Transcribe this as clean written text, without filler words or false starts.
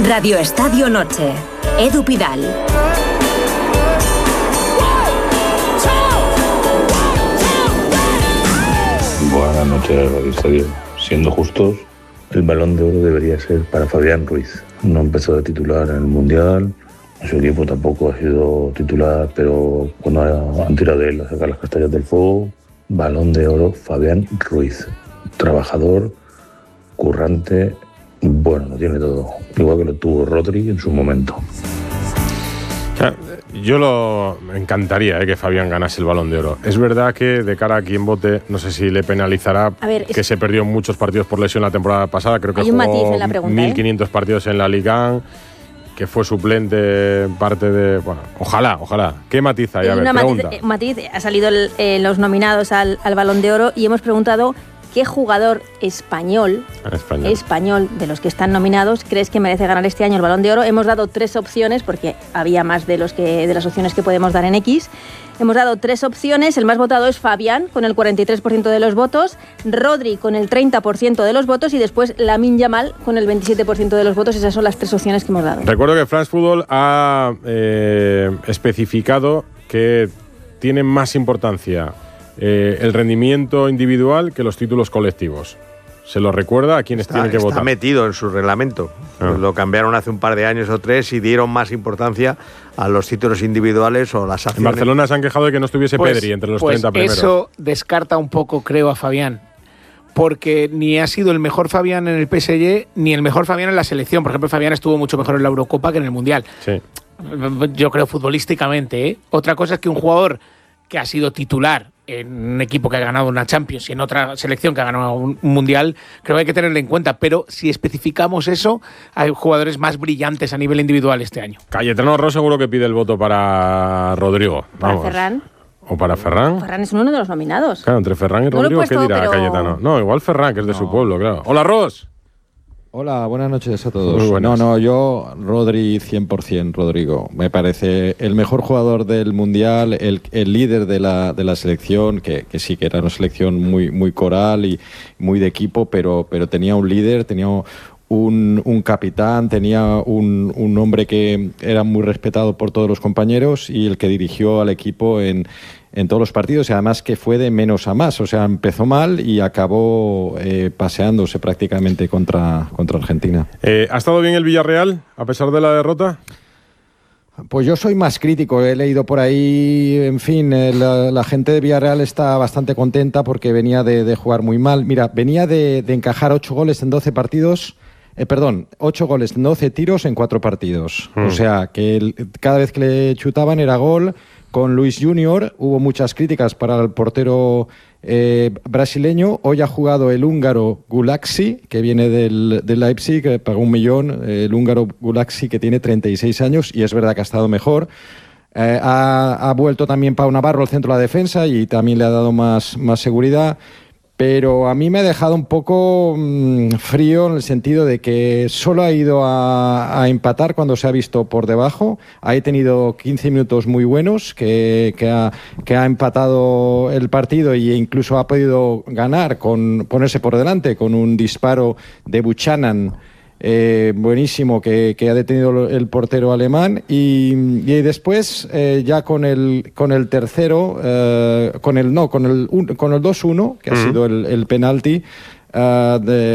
Radio Estadio Noche. Edu Pidal. Buenas noches, Radio Estadio. Siendo justos, el Balón de Oro debería ser para Fabián Ruiz. No empezó de titular en el Mundial, su equipo tampoco ha sido titular, pero cuando han tirado de él a sacar las castañas del fuego, Balón de Oro Fabián Ruiz. Trabajador, currante, bueno, lo tiene todo. Igual que lo tuvo Rodri en su momento. Me encantaría que Fabián ganase el Balón de Oro. Es verdad que de cara a quien vote, no sé si le penalizará que se perdió muchos partidos por lesión la temporada pasada. Creo que hay un matiz en la pregunta, 1.500 partidos en la Liga 1, que fue suplente parte de... Bueno, ojalá. ¿Qué matiz hay? A ver, pregunta. Matiz, ha salido los nominados al Balón de Oro y hemos preguntado ¿qué jugador español de los que están nominados crees que merece ganar este año el Balón de Oro? Hemos dado 3 opciones, porque había más de las opciones que podemos dar en X. Hemos dado 3 opciones. El más votado es Fabián, con el 43% de los votos, Rodri con el 30% de los votos y después Lamine Yamal con el 27% de los votos. Esas son las 3 opciones que hemos dado. Recuerdo que France Football ha especificado que tiene más importancia el rendimiento individual que los títulos colectivos. Se lo recuerda a quienes tienen que votar. Está metido en su reglamento. Lo cambiaron hace un par de años o 3 y dieron más importancia a los títulos individuales o las acciones. En Barcelona se han quejado de que no estuviese Pedri entre los 30 primeros. Eso descarta un poco, creo, a Fabián. Porque ni ha sido el mejor Fabián en el PSG, ni el mejor Fabián en la selección. Por ejemplo, Fabián estuvo mucho mejor en la Eurocopa que en el Mundial. Sí. Yo creo futbolísticamente, ¿eh? Otra cosa es que un jugador que ha sido titular en un equipo que ha ganado una Champions y en otra selección que ha ganado un Mundial, creo que hay que tenerlo en cuenta. Pero si especificamos eso, hay jugadores más brillantes a nivel individual este año. Cayetano Ross seguro que pide el voto para Rodrigo. Para Ferran. ¿O para Ferran? Ferran es uno de los nominados. Claro, entre Ferran y Rodrigo, ¿qué dirá Cayetano? No, igual Ferran, que es de su pueblo, claro. Hola, Ross. Hola, buenas noches a todos. Muy buenas. Yo Rodri 100%, Rodrigo. Me parece el mejor jugador del Mundial, el líder de la selección, que sí que era una selección muy coral y muy de equipo, pero tenía un líder, tenía un capitán, tenía un hombre que era muy respetado por todos los compañeros y el que dirigió al equipo en todos los partidos, y además que fue de menos a más. O sea, empezó mal y acabó paseándose prácticamente contra Argentina. ¿Ha estado bien el Villarreal a pesar de la derrota? Pues yo soy más crítico. He leído por ahí, en fin, la gente de Villarreal está bastante contenta porque venía de jugar muy mal. Mira, venía de encajar 8 goles en 12 partidos. 8 goles, 12 tiros en 4 partidos. O sea, que cada vez que le chutaban era gol. Con Luis Junior hubo muchas críticas para el portero brasileño. Hoy ha jugado el húngaro Gulaxi, que viene del Leipzig, que pagó 1 millón. El húngaro Gulaxi, que tiene 36 años, y es verdad que ha estado mejor. Ha vuelto también Pau Navarro al centro de la defensa y también le ha dado más seguridad. Pero a mí me ha dejado un poco frío en el sentido de que solo ha ido a empatar cuando se ha visto por debajo. Ha tenido 15 minutos muy buenos que ha empatado el partido e incluso ha podido ganar, ponerse por delante con un disparo de Buchanan buenísimo que ha detenido el portero alemán y después ya con el tercero con el 2-1 que ha sido el penalti de